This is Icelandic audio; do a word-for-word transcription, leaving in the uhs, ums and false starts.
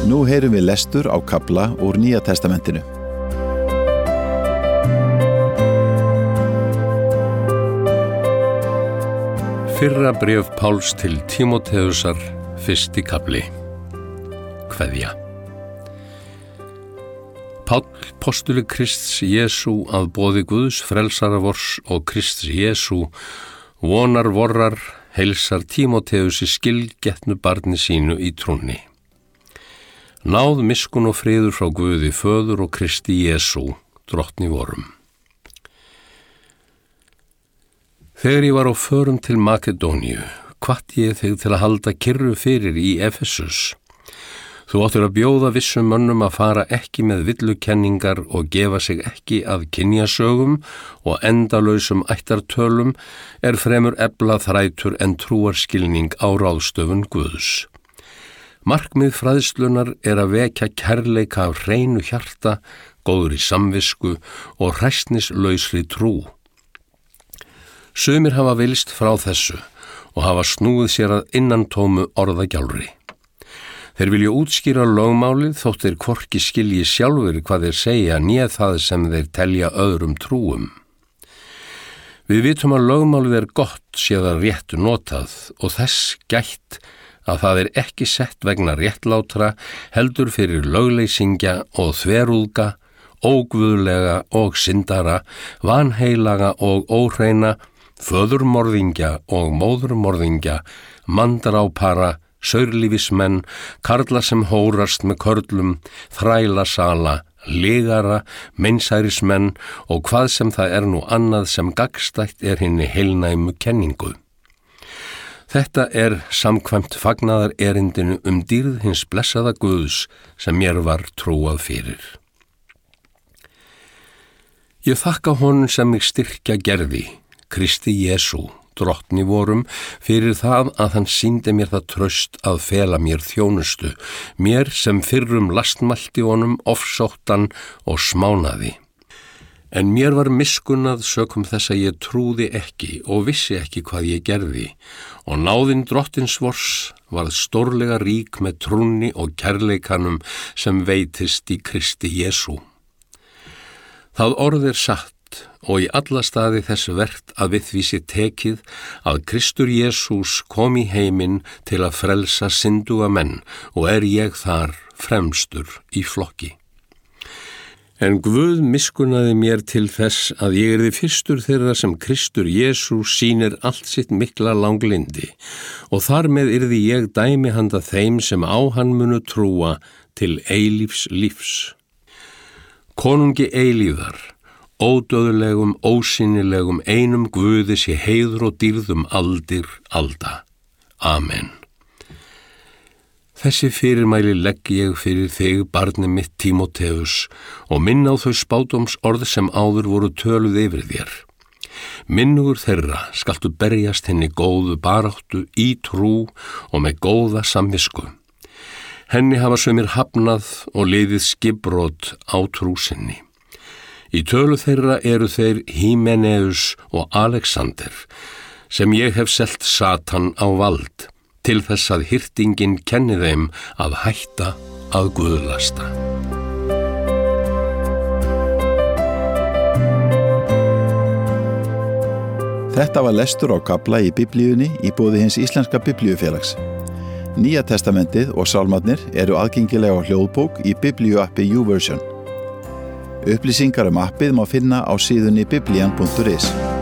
Nú heyrum við lestur á kafla úr Nýja testamentinu. Fyrra bréf Páls til Tímóteusar, fyrsti kafli. Kveðja. Páll, postuli Krists Jesú að boði Guðs frelsara vors og Krists Jesú, vonar vorrar, heilsar Tímóteusi skilgetnu barni sínu í trúnni. Náð miskun og friður frá Guði föður og Kristi Jesú, drottni vorum. Þegar ég var á förum til Makedóníu, hvatti ég þig til að halda kyrru fyrir í Efesus. Þú áttir að bjóða vissum mönnum að fara ekki með villukenningar og gefa sig ekki að kynjasögum og endalausum ættartölum er fremur efla þrætur en trúarskilning á ráðstöfun Guðs. Markmið fræðslunar er að vekja kærleika af hreinu hjarta, góðri samvisku og hræsnislausri trú. Sumir hafa vilst frá þessu og hafa snúið sér að innantómu orðagjálfri. Þeir vilja útskýra lögmálið þótt þeir hvorki skilji sjálfur hvað þeir segja né það sem þeir telja öðrum trúum. Við vitum að lögmálið er gott sé það rétt notað og þess gætt að það er ekki sett vegna réttlátra heldur fyrir lögleysingja og þverúðga, óguðlega og syndara, vanheilaga og óhreina, föðurmorðingja og móðurmorðingja, mandrápara, saurlífismenn, karla sem hórast með körlum, þrælasala, legara, meinsærismenn og hvað sem það er nú annað sem gagnstætt er hinni heilnæmu kenningu. Þetta er samkvæmt fagnaðar erindinu um dýrð hins blessaða Guðs sem mér var trúað fyrir. Ég þakka honum sem mig styrkja gerði, Kristi Jesú, drottni vorum, fyrir það að hann sýndi mér það traust að fela mér þjónustu, mér sem fyrrum lastmælti honum, ofsóttan og smánaði. En mér var miskunnað sökum þess að ég trúði ekki og vissi ekki hvað ég gerði, og náðin drottins vors varð stórlega rík með trúnni og kærleikanum sem veitist í Kristi Jesú. Það orð er satt og í alla staði þess vert að við því sé tekið að Kristur Jesús kom í heiminn til að frelsa synduga menn og er ég þar fremstur í flokki. En Guð miskunnaði mér til þess að ég yrði fyrstur þeirra sem Kristur Jesús sýnir allt sitt mikla langlindi og þar með yrði ég dæmi handa þeim sem á hann munu trúa til eilífs lífs. Konungi eilífðar, ódöðlegum, ósýnilegum, einum Guði sé heiður og dýrðum aldir alda. Amen. Þessi fyrirmæli legg ég fyrir þig, barni mitt Tímóteus, og minn á þau spádóms orð sem áður voru töluð yfir þér. Minnugur þeirra skaltu berjast henni góðu baráttu í trú og með góða samvisku. Henni hafa sumir hafnað og liðið skipbrot á trú sinni. Í tölu þeirra eru þeir Hímeneus og Alexander, sem ég hef selt Satan á vald, til þess að hirtingin kenni þeim að hætta að guðlasta. Þetta var lestur á kafla í Biblíunni í boði hins íslenska biblíufélags. Nýja testamentið og sálmarnir eru aðgengilega á hljóðbók í biblíuappi YouVersion. Upplýsingar um appið má finna á síðunni biblian punktur is.